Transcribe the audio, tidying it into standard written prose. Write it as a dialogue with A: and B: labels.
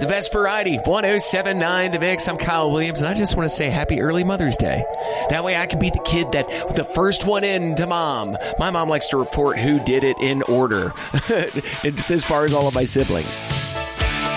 A: The best variety, 107.9 The Mix. I'm Kyle Williams, and I just want to say happy early Mother's Day. That way I can be the kid that the first one in to mom. My mom likes to report who did it in order. It's as far as all of my siblings.